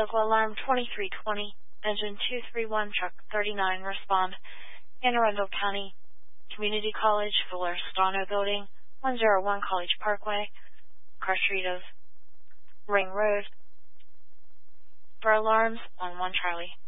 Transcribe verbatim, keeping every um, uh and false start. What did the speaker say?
Local Alarm twenty-three twenty, Engine two three one, Truck thirty-nine, respond. Anne Arundel County Community College, Fuller-Stano Building, one oh one College Parkway, Carcheritos Ring Road. For alarms on one Charlie.